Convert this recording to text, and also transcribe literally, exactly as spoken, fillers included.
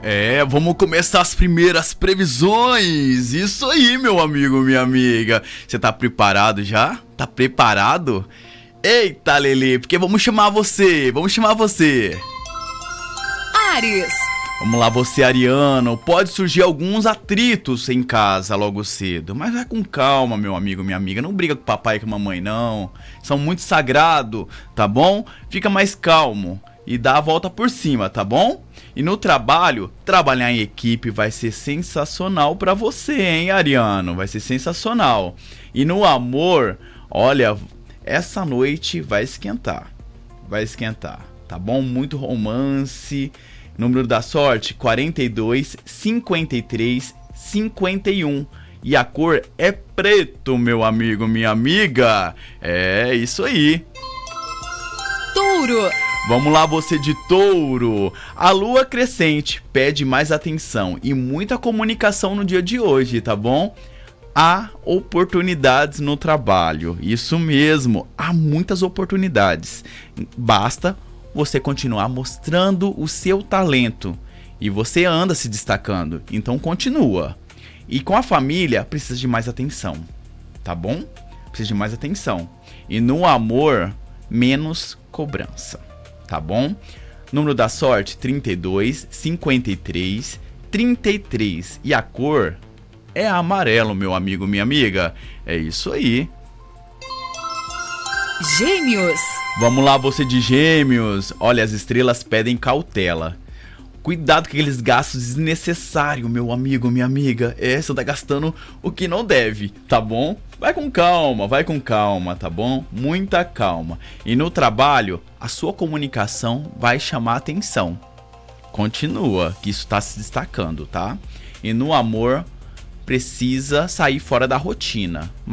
É, vamos começar as primeiras previsões. Isso aí, meu amigo, minha amiga. Você tá preparado já? Tá preparado? Eita, Lelê, porque vamos chamar você, vamos chamar você. Áries. Vamos lá, você, ariano. Pode surgir alguns atritos em casa logo cedo, mas vai com calma, meu amigo, minha amiga. Não briga com o papai e com a mamãe, não. São muito sagrados, tá bom? Fica mais calmo e dá a volta por cima, tá bom? E no trabalho, trabalhar em equipe vai ser sensacional pra você, hein, ariano? Vai ser sensacional. E no amor, olha, essa noite vai esquentar. Vai esquentar, tá bom? Muito romance. Número da sorte, quarenta e dois, cinquenta e três, cinquenta e um. E a cor é preto, meu amigo, minha amiga. É isso aí. Touro. Vamos lá, você de touro. A lua crescente pede mais atenção e muita comunicação no dia de hoje, tá bom? Há oportunidades no trabalho. Isso mesmo, há muitas oportunidades. Basta você continuar mostrando o seu talento. E você anda se destacando, então continua. E com a família, precisa de mais atenção, tá bom? Precisa de mais atenção. E no amor, menos cobrança. Tá bom? Número da sorte, trinta e dois, cinquenta e três, trinta e três. E a cor é amarelo, meu amigo, minha amiga. É isso aí. Gêmeos. Vamos lá, você de gêmeos. Olha, as estrelas pedem cautela. Cuidado com aqueles gastos desnecessários, meu amigo, minha amiga. É, você tá gastando o que não deve, tá bom? Vai com calma, vai com calma, tá bom? Muita calma. E no trabalho, a sua comunicação vai chamar atenção. Continua, que isso tá se destacando, tá? E no amor, precisa sair fora da rotina.